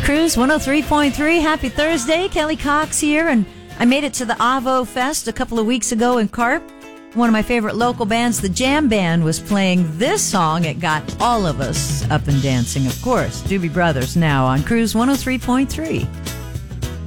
Cruise 103.3. Happy Thursday. Kelly Cox here, and I made it to the Avo Fest a couple of weeks ago in Carp. One of my favorite local bands, the Jam Band, was playing this song. It got all of us up and dancing, of course. Doobie Brothers now on Cruise 103.3.